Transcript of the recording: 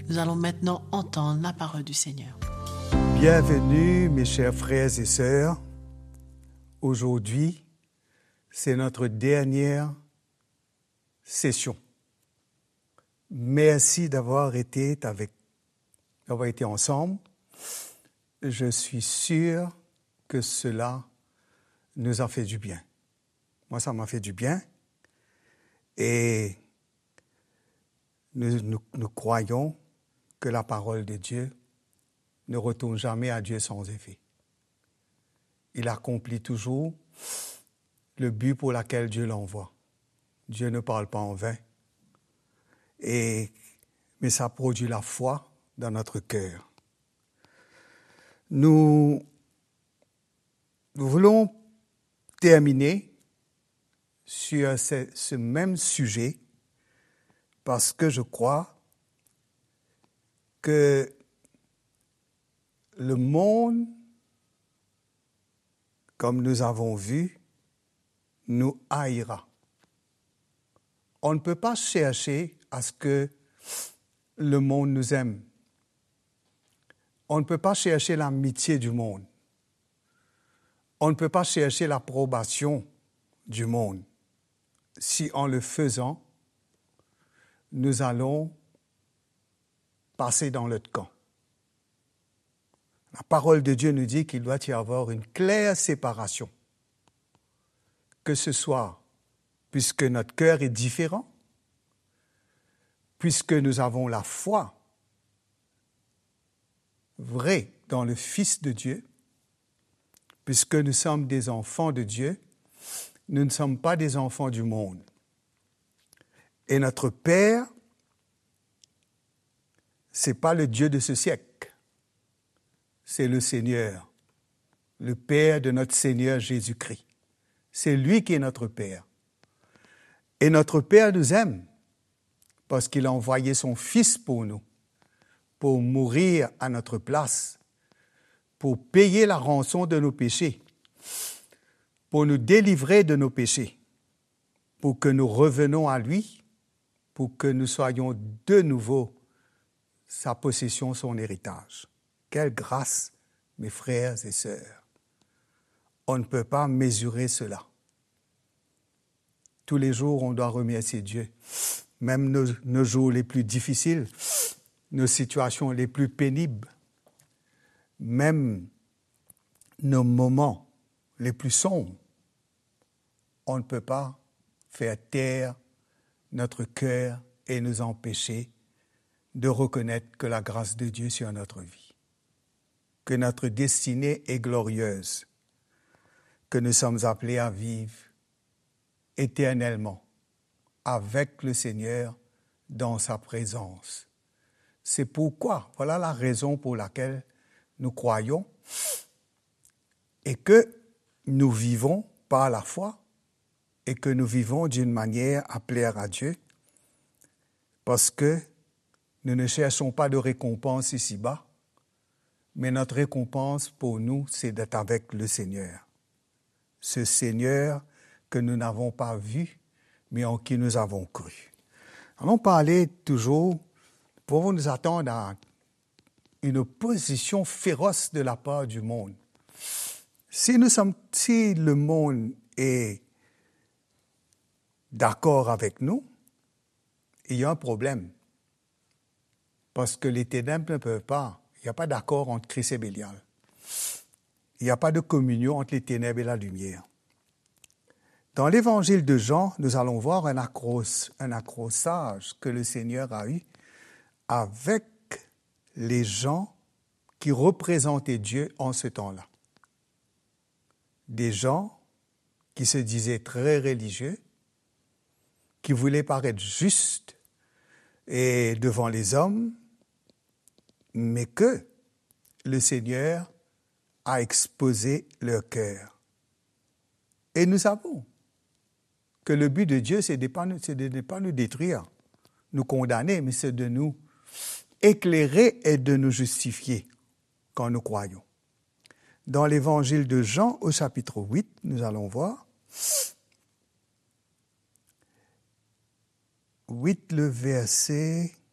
Nous allons maintenant entendre la parole du Seigneur. Bienvenue mes chers frères et sœurs. Aujourd'hui, c'est notre dernière session. Merci d'avoir été ensemble. Je suis sûr que cela nous a fait du bien. Moi, ça m'a fait du bien. Et nous croyons que la parole de Dieu ne retourne jamais à Dieu sans effet. Il accomplit toujours le but pour lequel Dieu l'envoie. Dieu ne parle pas en vain. Mais ça produit la foi dans notre cœur. Nous voulons terminer sur ce même sujet parce que je crois que le monde, comme nous avons vu, nous haïra. On ne peut pas chercher à ce que le monde nous aime. On ne peut pas chercher l'amitié du monde. On ne peut pas chercher l'approbation du monde. Si en le faisant, nous allons passer dans l'autre camp. La parole de Dieu nous dit qu'il doit y avoir une claire séparation. Que ce soit puisque notre cœur est différent, puisque nous avons la foi vraie dans le Fils de Dieu, puisque nous sommes des enfants de Dieu, nous ne sommes pas des enfants du monde. Et notre Père, ce n'est pas le Dieu de ce siècle, c'est le Seigneur, le Père de notre Seigneur Jésus-Christ. C'est lui qui est notre Père. Et notre Père nous aime parce qu'il a envoyé son Fils pour nous, pour mourir à notre place, pour payer la rançon de nos péchés, pour nous délivrer de nos péchés, pour que nous revenons à lui, pour que nous soyons de nouveau sa possession, son héritage. Quelle grâce, mes frères et sœurs. On ne peut pas mesurer cela. Tous les jours, on doit remercier Dieu. Même nos jours les plus difficiles, nos situations les plus pénibles, même nos moments les plus sombres, on ne peut pas faire taire notre cœur et nous empêcher de reconnaître que la grâce de Dieu sur notre vie, que notre destinée est glorieuse, que nous sommes appelés à vivre éternellement avec le Seigneur dans sa présence. C'est pourquoi, voilà la raison pour laquelle nous croyons et que nous vivons par la foi et que nous vivons d'une manière à plaire à Dieu parce que nous ne cherchons pas de récompense ici-bas, mais notre récompense pour nous, c'est d'être avec le Seigneur. Ce Seigneur que nous n'avons pas vu, mais en qui nous avons cru. Allons parler toujours, pouvons nous attendre à une opposition féroce de la part du monde. Si le monde est d'accord avec nous, il y a un problème. Parce que les ténèbres ne peuvent pas. Il n'y a pas d'accord entre Christ et Bélial. Il n'y a pas de communion entre les ténèbres et la lumière. Dans l'évangile de Jean, nous allons voir un accrochage que le Seigneur a eu avec les gens qui représentaient Dieu en ce temps-là. Des gens qui se disaient très religieux, qui voulaient paraître justes et devant les hommes, mais que le Seigneur a exposé leur cœur. Et nous savons que le but de Dieu, c'est de ne pas nous détruire, nous condamner, mais c'est de nous éclairer et de nous justifier quand nous croyons. Dans l'évangile de Jean, au chapitre 8, nous allons voir 8, le verset